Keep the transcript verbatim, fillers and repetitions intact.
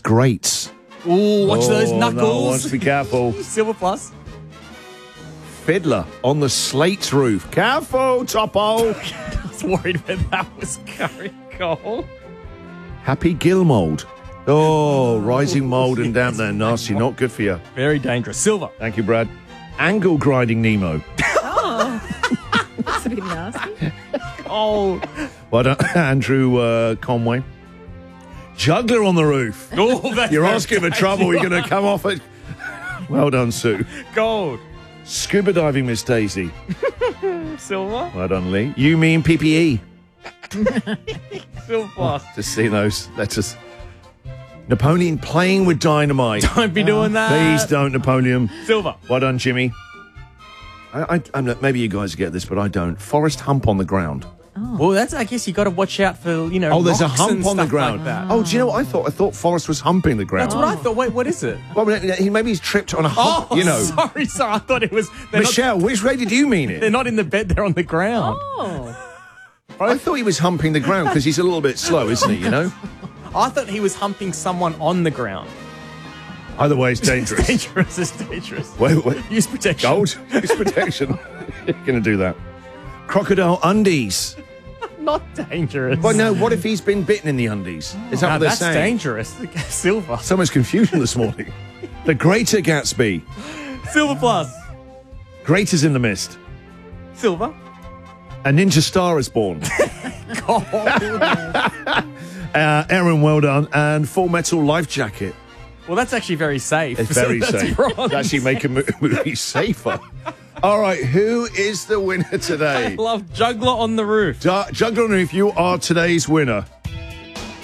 grates. Ooh, watch oh, those knuckles. No, wants to be careful. Silver plus. Fiddler on the slate's roof. Careful, Topo. I was worried when that was going goal. Happy gill mould. Oh, rising mould and damp there. Nasty, not good for you. Very dangerous. Silver. Thank you, Brad. Angle grinding Nemo. Oh, that's a bit nasty. Oh. Well done, Andrew uh, Conway. Juggler on the roof. Oh, that's You're very asking for dangerous. trouble. You're going to come off it. Well done, Sue. Gold. Scuba diving, Miss Daisy. Silver. Well done, Lee. You mean P P E? Silver plus. Just see those letters. Napoleon playing with dynamite. Don't be doing that. Please don't, Napoleon. Silver. Well done, Jimmy. I, I, I'm not, maybe you guys get this, but I don't. Forest hump on the ground. Well, that's, I guess you got to watch out for, you know, Oh, there's a rocks and hump on the stuff ground. like that. Oh, do you know what I thought? I thought Forrest was humping the ground. That's what I thought. Wait, what is it? Well, he, maybe he's tripped on a hump, Oh, you know. sorry, sorry. I thought it was... They're Michelle, not, which way did you mean they're it? not in the bed, they're on the ground. Oh. I thought he was humping the ground because he's a little bit slow, isn't he, you know? I thought he was humping someone on the ground. Either way, it's dangerous. It's dangerous. It's dangerous. Wait, wait. Use protection. Gold? Use protection. You're going to do that. Crocodile undies. Not dangerous. Well, no, what if he's been bitten in the undies? Is that Now, what they're that's saying? dangerous. Silver. So much confusion this morning. The Greater Gatsby. Silver plus. Greaters in the mist. Silver. A ninja star is born. Gold. uh, Aaron, well done. And Full Metal Life Jacket. Well, that's actually very safe. It's very So that's safe. bronze. It's actually make a mo- movie safer. All right, who is the winner I today? love Juggler on the Roof. Ju- Juggler, if you are today's winner.